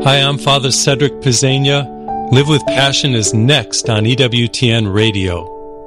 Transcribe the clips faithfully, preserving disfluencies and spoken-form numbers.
Hi, I'm Father Cedric Pizzania. Live with Passion is next on E W T N Radio.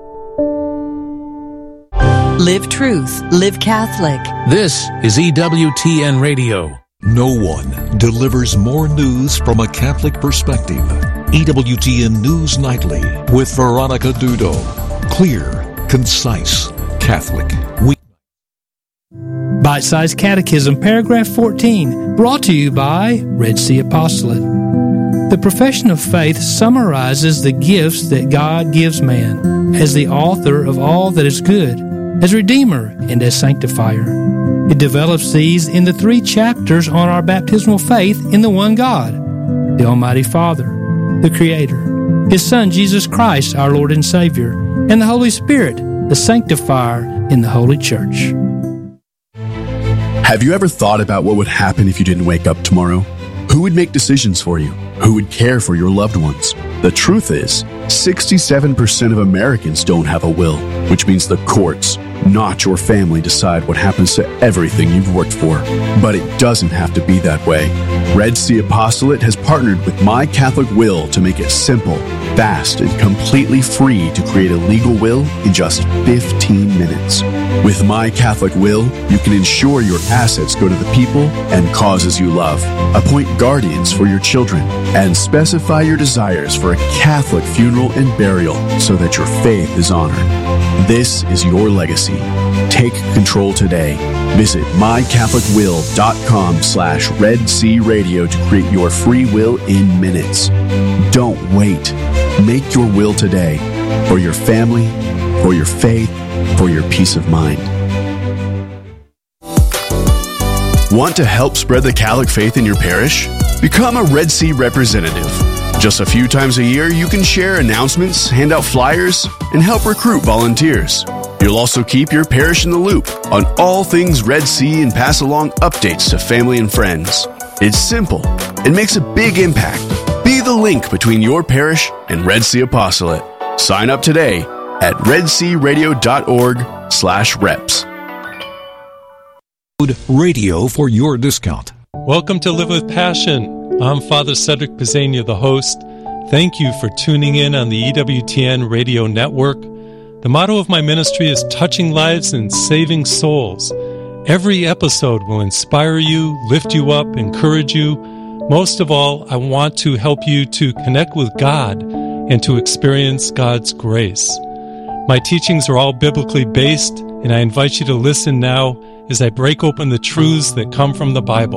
Live Truth, Live Catholic. This is E W T N Radio. No one delivers more news from a Catholic perspective. E W T N News Nightly with Veronica Dudo. Clear, concise, Catholic. We- Bite-sized Catechism, paragraph fourteen, brought to you by Red Sea Apostolate. The profession of faith summarizes the gifts that God gives man as the author of all that is good, as Redeemer, and as Sanctifier. It develops these in the three chapters on our baptismal faith in the one God, the Almighty Father, the Creator, His Son Jesus Christ, our Lord and Savior, and the Holy Spirit, the Sanctifier in the Holy Church. Have you ever thought about what would happen if you didn't wake up tomorrow? Who would make decisions for you? Who would care for your loved ones? The truth is, sixty-seven percent of Americans don't have a will, which means the courts, not your family, decide what happens to everything you've worked for. But it doesn't have to be that way. Red Sea Apostolate has partnered with My Catholic Will to make it simple, fast, and completely free to create a legal will in just fifteen minutes. With My Catholic Will, you can ensure your assets go to the people and causes you love, appoint guardians for your children, and specify your desires for a Catholic funeral and burial so that your faith is honored. This is your legacy. Take control today. Visit mycatholicwill.com slash Red Sea Radio to create your free will in minutes. Don't wait. Make your will today for your family, for your faith, for your peace of mind. Want to help spread the Catholic faith in your parish? Become a Red Sea representative. Just a few times a year, you can share announcements, hand out flyers, and help recruit volunteers. You'll also keep your parish in the loop on all things Red Sea and pass along updates to family and friends. It's simple. It makes a big impact. Be the link between your parish and Red Sea Apostolate. Sign up today at redsearadio.org slash reps. Radio for your discount. Welcome to Live with Passion. I'm Father Cedric Pizzania, the host. Thank you for tuning in on the E W T N radio network. The motto of my ministry is touching lives and saving souls. Every episode will inspire you, lift you up, encourage you. Most of all, I want to help you to connect with God and to experience God's grace. My teachings are all biblically based, and I invite you to listen now as I break open the truths that come from the Bible.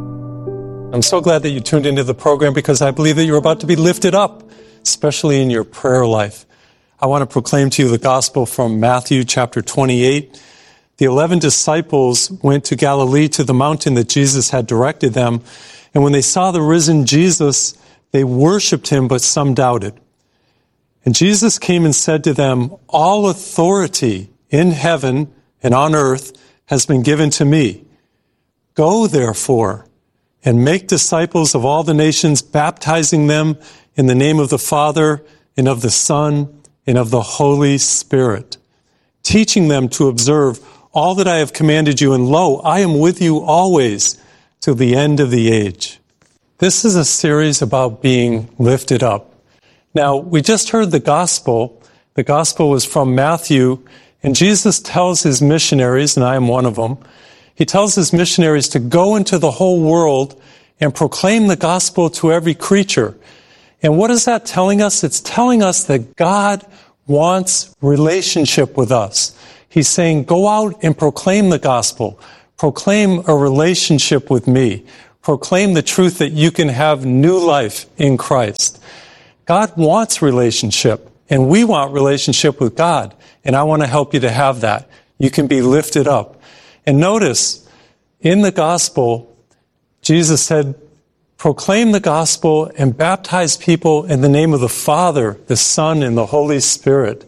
I'm so glad that you tuned into the program because I believe that you're about to be lifted up, especially in your prayer life. I want to proclaim to you the gospel from Matthew chapter twenty-eight. The eleven disciples went to Galilee to the mountain that Jesus had directed them, and when they saw the risen Jesus, they worshipped him, but some doubted. And Jesus came and said to them, "All authority in heaven and on earth has been given to me. Go, therefore, and make disciples of all the nations, baptizing them in the name of the Father and of the Son and of the Holy Spirit, teaching them to observe all that I have commanded you, and lo, I am with you always till the end of the age." This is a series about being lifted up. Now, we just heard the gospel. The gospel was from Matthew, and Jesus tells his missionaries, and I am one of them, he tells his missionaries to go into the whole world and proclaim the gospel to every creature. And what is that telling us? It's telling us that God wants relationship with us. He's saying, go out and proclaim the gospel. Proclaim a relationship with me. Proclaim the truth that you can have new life in Christ. God wants relationship, and we want relationship with God. And I want to help you to have that. You can be lifted up. And notice, in the gospel, Jesus said, proclaim the gospel and baptize people in the name of the Father, the Son, and the Holy Spirit.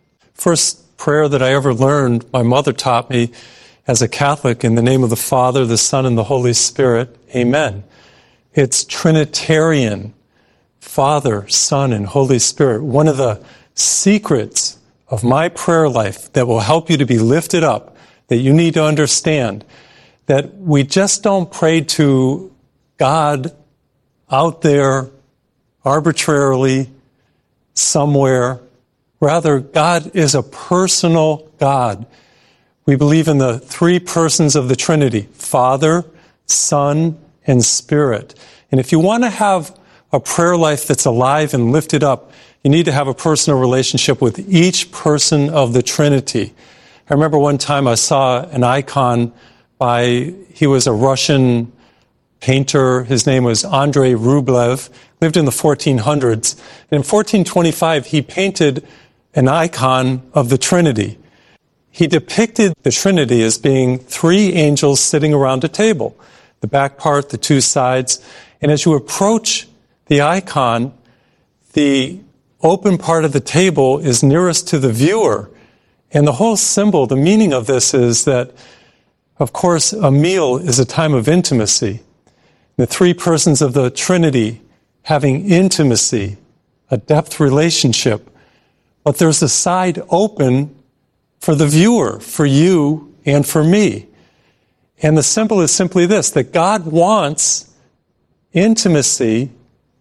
First prayer that I ever learned, my mother taught me as a Catholic, in the name of the Father, the Son, and the Holy Spirit. Amen. It's Trinitarian, Father, Son, and Holy Spirit. One of the secrets of my prayer life that will help you to be lifted up, that you need to understand, that we just don't pray to God out there, arbitrarily, somewhere. Rather, God is a personal God. We believe in the three persons of the Trinity, Father, Son, and Spirit. And if you want to have a prayer life that's alive and lifted up, you need to have a personal relationship with each person of the Trinity. I remember one time I saw an icon by, he was a Russian painter. His name was Andrei Rublev, lived in the fourteen hundreds. And in fourteen twenty-five, he painted an icon of the Trinity. He depicted the Trinity as being three angels sitting around a table, the back part, the two sides. And as you approach the icon, the open part of the table is nearest to the viewer. And the whole symbol, the meaning of this is that, of course, a meal is a time of intimacy. The three persons of the Trinity having intimacy, a depth relationship. But there's a side open for the viewer, for you and for me. And the symbol is simply this, that God wants intimacy,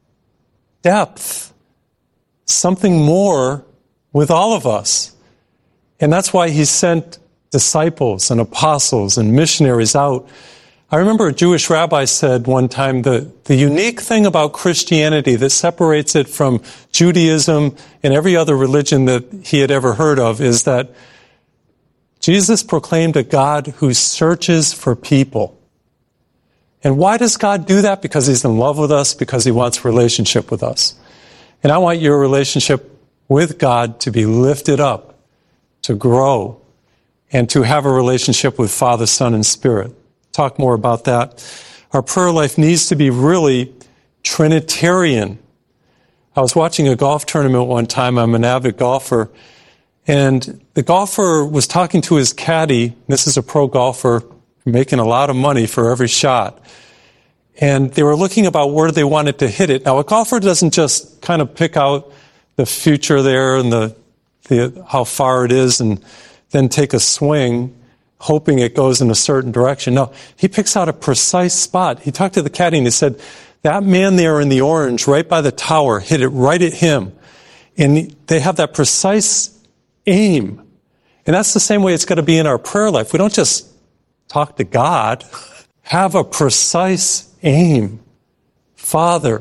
depth, something more with all of us. And that's why he sent disciples and apostles and missionaries out. I remember a Jewish rabbi said one time that the unique thing about Christianity that separates it from Judaism and every other religion that he had ever heard of is that Jesus proclaimed a God who searches for people. And why does God do that? Because he's in love with us, because he wants a relationship with us. And I want your relationship with God to be lifted up, to grow, and to have a relationship with Father, Son, and Spirit. Talk more about that. Our prayer life needs to be really Trinitarian. I was watching a golf tournament one time. I'm an avid golfer. And the golfer was talking to his caddy. This is a pro golfer making a lot of money for every shot. And they were looking about where they wanted to hit it. Now, a golfer doesn't just kind of pick out the future there and the, the how far it is and then take a swing, hoping it goes in a certain direction. No, he picks out a precise spot. He talked to the caddy and he said, that man there in the orange right by the tower, hit it right at him. And they have that precise aim. And that's the same way it's got to be in our prayer life. We don't just talk to God. Have a precise aim. Father,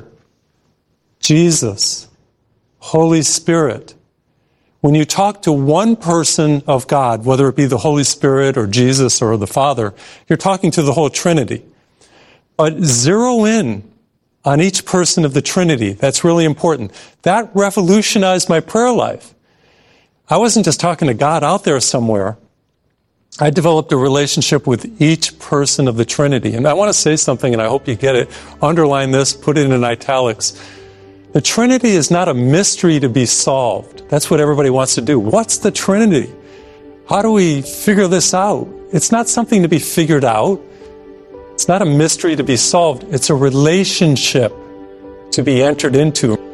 Jesus, Holy Spirit. When you talk to one person of God, whether it be the Holy Spirit or Jesus or the Father, you're talking to the whole Trinity. But zero in on each person of the Trinity. That's really important. That revolutionized my prayer life. I wasn't just talking to God out there somewhere. I developed a relationship with each person of the Trinity. And I want to say something, and I hope you get it. Underline this, put it in italics. The Trinity is not a mystery to be solved. That's what everybody wants to do. What's the Trinity? How do we figure this out? It's not something to be figured out. It's not a mystery to be solved. It's a relationship to be entered into.